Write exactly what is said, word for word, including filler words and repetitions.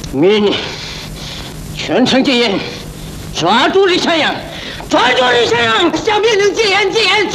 命令全城戒严，抓住李向阳，抓住李向阳，向兵营戒严戒严。